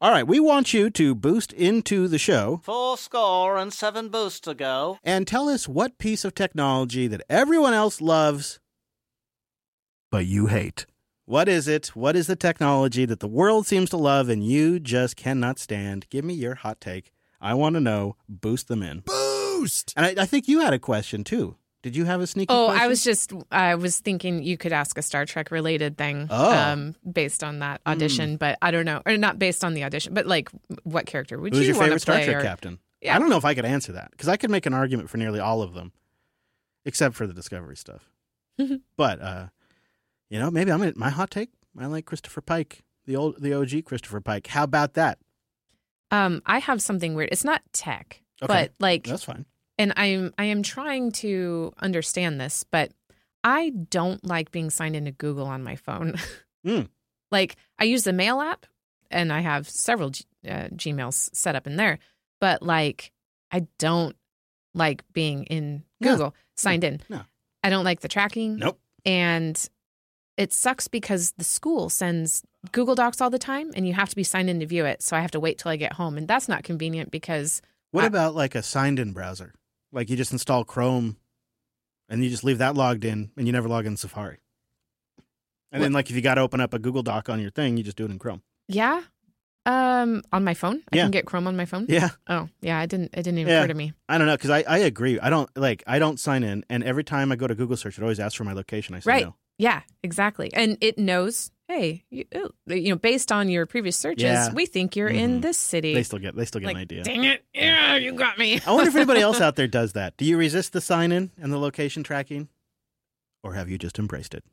All right, we want you to boost into the show. 4 boosts to go. And tell us what piece of technology that everyone else loves, but you hate. What is it? What is the technology that the world seems to love and you just cannot stand? Give me your hot take. I want to know. Boost them in. Boost! And I think you had a question, too. Did you have a sneaky question? I was thinking you could ask a Star Trek related thing based on that audition, but I don't know. Or not based on the audition, but like what character would you want to play? Who's your favorite Star Trek captain? Yeah. I don't know if I could answer that because I could make an argument for nearly all of them, except for the Discovery stuff. But, maybe my hot take, I like Christopher Pike, the OG Christopher Pike. How about that? I have something weird. It's not tech, okay. but that's fine. And I am trying to understand this, but I don't like being signed into Google on my phone. Like, I use the Mail app, and I have several Gmails set up in there. But, like, I don't like being in Google signed in. No. I don't like the tracking. Nope. And it sucks because the school sends Google Docs all the time, and you have to be signed in to view it. So I have to wait till I get home. And that's not convenient because... What about, like, a signed-in browser? Like you just install Chrome and you just leave that logged in and you never log in Safari. And then like if you got to open up a Google Doc on your thing, you just do it in Chrome. Yeah. On my phone? I can get Chrome on my phone? Yeah. Oh, yeah. It didn't even occur to me. I don't know because I agree. I don't sign in and every time I go to Google search, it always asks for my location. I say no. Yeah, exactly. And it knows, hey, based on your previous searches, we think you're in this city. They still get an idea. Dang it. Yeah, you got me. I wonder if anybody else out there does that. Do you resist the sign-in and the location tracking? Or have you just embraced it?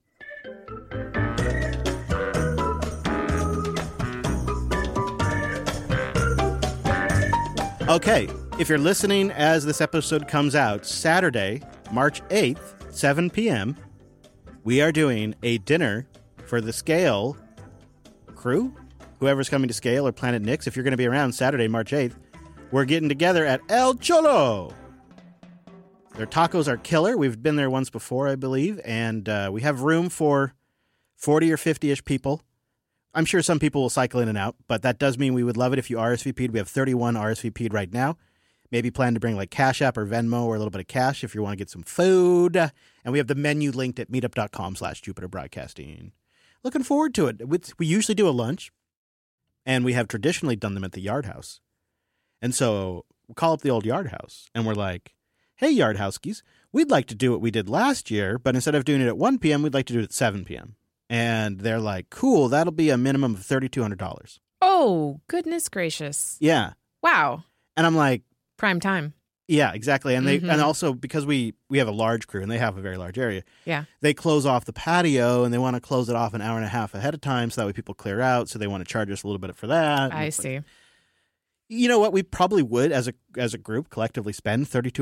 Okay, if you're listening as this episode comes out, Saturday, March 8th, 7 p.m., we are doing a dinner for the Scale crew. Whoever's coming to Scale or Planet Nix, if you're going to be around Saturday, March 8th, we're getting together at El Cholo. Their tacos are killer. We've been there once before, I believe, and we have room for 40 or 50-ish people. I'm sure some people will cycle in and out, but that does mean we would love it if you RSVP'd. We have 31 RSVP'd right now. Maybe plan to bring like Cash App or Venmo or a little bit of cash if you want to get some food. And we have the menu linked at meetup.com/Jupiter Broadcasting. Looking forward to it. We usually do a lunch, and we have traditionally done them at the Yard House. And so we call up the old Yard House, and we're like, hey, Yard Housekies, we'd like to do what we did last year, but instead of doing it at 1 p.m., we'd like to do it at 7 p.m. And they're like, cool, that'll be a minimum of $3,200. Oh, goodness gracious. Yeah. Wow. And I'm like, prime time. Yeah, exactly. And and also because we have a large crew and they have a very large area. Yeah. They close off the patio and they want to close it off an hour and a half ahead of time so that way people clear out. So they want to charge us a little bit for that. I see. You know what? We probably would as a group collectively spend $3,200